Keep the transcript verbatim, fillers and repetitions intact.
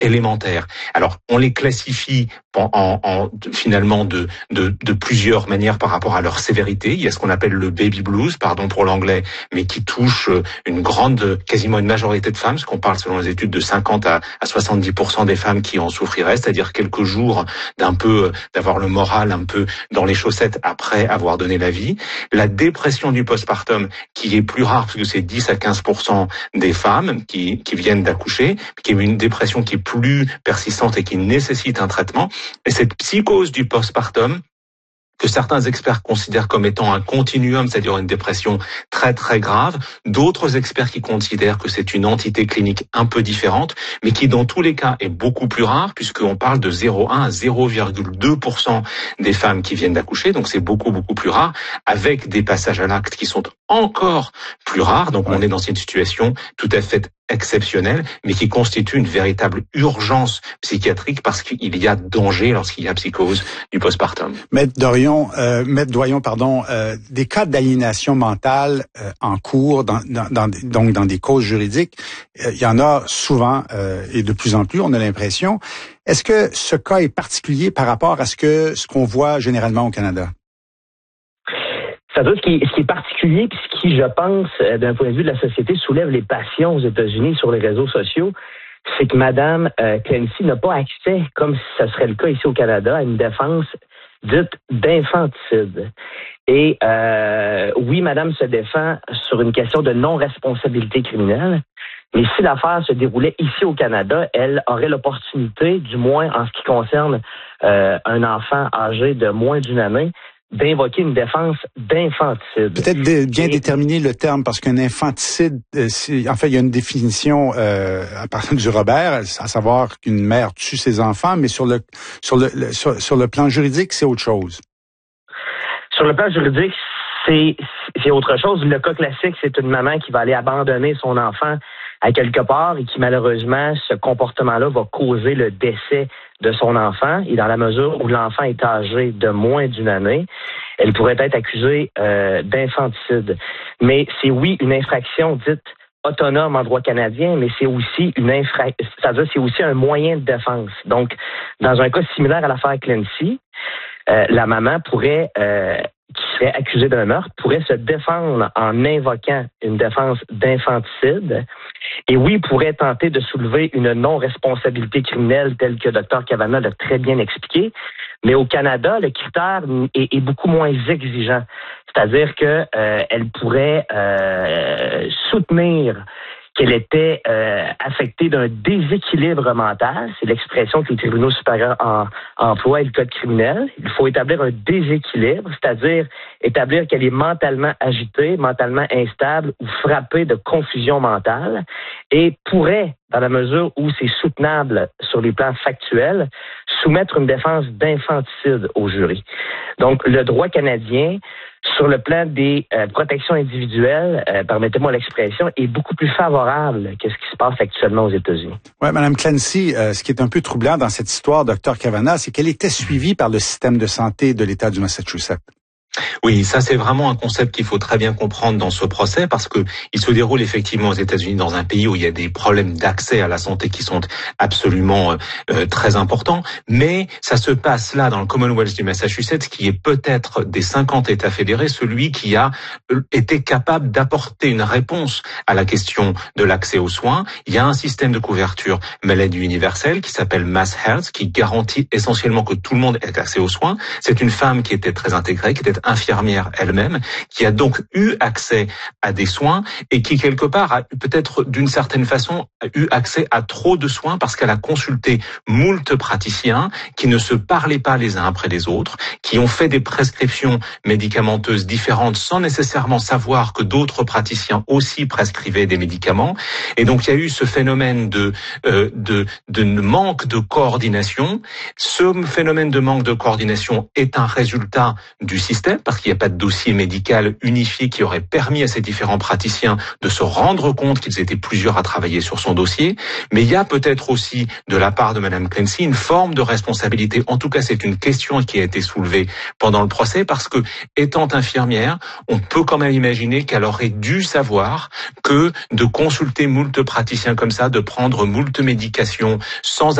élémentaires. Alors, on les classifie en, en, en finalement de, de, de plusieurs manières par rapport à leur sévérité. Il y a ce qu'on appelle le baby blues, pardon pour l'anglais, mais qui touche une grande, quasiment une majorité de femmes, parce qu'on parle selon les études de cinquante à soixante-dix pour cent des femmes qui en souffriraient, c'est-à-dire quelques jours d'un peu, d'avoir le moral un peu dans les chaussettes après avoir donné la vie. La dépression du postpartum, qui est plus rare, parce que c'est dix à quinze pour cent des femmes qui, qui viennent d'accoucher, qui est une dépression qui est plus persistante et qui nécessite un traitement. Et cette psychose du postpartum, que certains experts considèrent comme étant un continuum, c'est-à-dire une dépression très très grave, d'autres experts qui considèrent que c'est une entité clinique un peu différente, mais qui dans tous les cas est beaucoup plus rare, puisqu'on parle de zéro virgule un à zéro virgule deux pour cent des femmes qui viennent d'accoucher, donc c'est beaucoup beaucoup plus rare, avec des passages à l'acte qui sont encore plus rares, donc ouais. On est dans une situation tout à fait exceptionnelle, mais qui constitue une véritable urgence psychiatrique parce qu'il y a danger lorsqu'il y a psychose du postpartum. Maître Dorion, euh, Maître Doyon, pardon, euh, des cas d'aliénation mentale euh, en cours, dans, dans, dans, donc dans des causes juridiques, euh, il y en a souvent euh, et de plus en plus, on a l'impression. Est-ce que ce cas est particulier par rapport à ce que ce qu'on voit généralement au Canada? Ça veut dire ce qui, ce qui est particulier, puis ce qui, je pense, d'un point de vue de la société, soulève les passions aux États-Unis sur les réseaux sociaux, c'est que Mme euh, Clancy n'a pas accès, comme ce serait le cas ici au Canada, à une défense dite d'infanticide. Et euh, oui, Madame se défend sur une question de non-responsabilité criminelle, mais si l'affaire se déroulait ici au Canada, elle aurait l'opportunité, du moins en ce qui concerne euh, un enfant âgé de moins d'une année, d'invoquer une défense d'infanticide. Peut-être de, bien Et... déterminer le terme, parce qu'un infanticide, euh, c'est, en fait, il y a une définition euh, à partir du Robert, à savoir qu'une mère tue ses enfants, mais sur le sur le, le sur, sur le plan juridique, c'est autre chose. Sur le plan juridique, c'est c'est autre chose. Le cas classique, c'est une maman qui va aller abandonner son enfant à quelque part et qui, malheureusement, ce comportement-là va causer le décès de son enfant. Et dans la mesure où l'enfant est âgé de moins d'une année, elle pourrait être accusée euh, d'infanticide. Mais c'est oui une infraction dite autonome en droit canadien, mais c'est aussi une infraction, c'est-à-dire c'est aussi un moyen de défense. Donc, dans un cas similaire à l'affaire Clancy, euh, la maman pourrait euh, qui serait accusé d'un meurtre pourrait se défendre en invoquant une défense d'infanticide. Et oui, pourrait tenter de soulever une non-responsabilité criminelle telle que Dr Kavanagh l'a très bien expliqué. Mais au Canada, le critère est, est beaucoup moins exigeant. C'est-à-dire que euh, elle pourrait euh, soutenir qu'elle était euh, affectée d'un déséquilibre mental. C'est l'expression que les tribunaux supérieurs en, emploient et le code criminel. Il faut établir un déséquilibre, c'est-à-dire établir qu'elle est mentalement agitée, mentalement instable ou frappée de confusion mentale et pourrait, dans la mesure où c'est soutenable sur les plans factuels, soumettre une défense d'infanticide au jury. Donc, le droit canadien, sur le plan des euh, protections individuelles, euh, permettez-moi l'expression, est beaucoup plus favorable que ce qui se passe actuellement aux États-Unis. Ouais, Madame Clancy, euh, ce qui est un peu troublant dans cette histoire, Dr Kavanagh, c'est qu'elle était suivie par le système de santé de l'État du Massachusetts. Oui, ça c'est vraiment un concept qu'il faut très bien comprendre dans ce procès parce que il se déroule effectivement aux États-Unis, dans un pays où il y a des problèmes d'accès à la santé qui sont absolument euh, très importants, mais ça se passe là dans le Commonwealth du Massachusetts, qui est peut-être des cinquante États fédérés celui qui a été capable d'apporter une réponse à la question de l'accès aux soins. Il y a un système de couverture maladie universelle qui s'appelle Mass Health, qui garantit essentiellement que tout le monde ait accès aux soins. C'est une femme qui était très intégrée, qui était infirmière elle-même, qui a donc eu accès à des soins et qui, quelque part, a peut-être d'une certaine façon eu accès à trop de soins parce qu'elle a consulté moult praticiens qui ne se parlaient pas les uns après les autres, qui ont fait des prescriptions médicamenteuses différentes sans nécessairement savoir que d'autres praticiens aussi prescrivaient des médicaments. Et donc, il y a eu ce phénomène de, euh, de, de manque de coordination. Ce phénomène de manque de coordination est un résultat du système. procès, parce qu'il n'y a pas de dossier médical unifié qui aurait permis à ces différents praticiens de se rendre compte qu'ils étaient plusieurs à travailler sur son dossier. Mais il y a peut-être aussi, de la part de Madame Clancy, une forme de responsabilité. En tout cas, c'est une question qui a été soulevée pendant le procès, parce que, étant infirmière, on peut quand même imaginer qu'elle aurait dû savoir que de consulter moult praticiens comme ça, de prendre moult médications sans